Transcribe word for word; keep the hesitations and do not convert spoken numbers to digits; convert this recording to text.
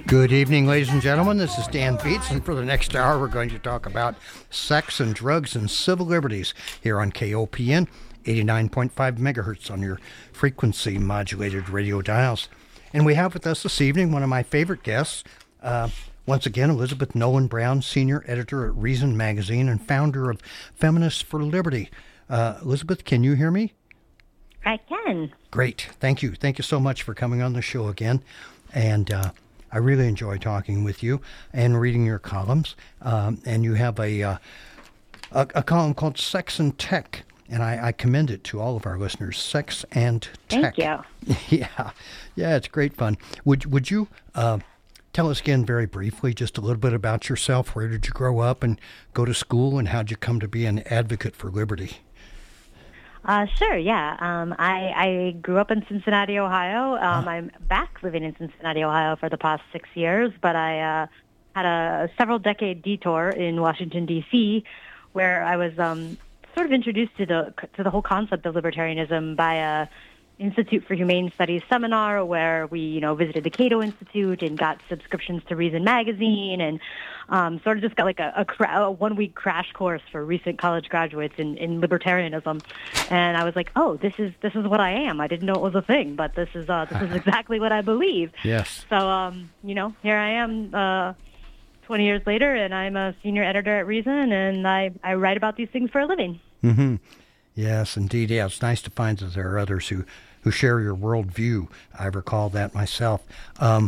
Good evening, ladies and gentlemen. This is Dan Beats, and for the next hour, we're going to talk about sex and drugs and civil liberties here on K O P N, eighty-nine point five megahertz on your frequency-modulated radio dials. And we have with us this evening one of my favorite guests, uh, once again, Elizabeth Nolan Brown, senior editor at Reason Magazine and founder of Feminists for Liberty. Uh, Elizabeth, can you hear me? I can. Great. Thank you. Thank you so much for coming on the show again. And uh, I really enjoy talking with you and reading your columns. Um, and you have a, uh, a a column called Sex and Tech, and I, I commend it to all of our listeners. Sex and Tech. Thank you. Yeah, yeah, it's great fun. Would would you uh, tell us again very briefly just a little bit about yourself? Where did you grow up and go to school, and how did you come to be an advocate for liberty? Uh, sure, yeah. Um, I, I grew up in Cincinnati, Ohio. Um, huh. I'm back living in Cincinnati, Ohio for the past six years, but I uh, had a several-decade detour in Washington, D C, where I was um, sort of introduced to the to the whole concept of libertarianism by a Institute for Humane Studies seminar where we, you know, visited the Cato Institute and got subscriptions to Reason Magazine and um, sort of just got like a, a, cra- a one-week crash course for recent college graduates in, in libertarianism. And I was like, oh, this is this is what I am. I didn't know it was a thing, but this is uh, this is exactly what I believe. Yes. So, um, you know, here I am uh, twenty years later, and I'm a senior editor at Reason, and I, I write about these things for a living. Mm-hmm. Yes, indeed. Yeah, it's nice to find that there are others who who share your worldview. I recall that myself. Um,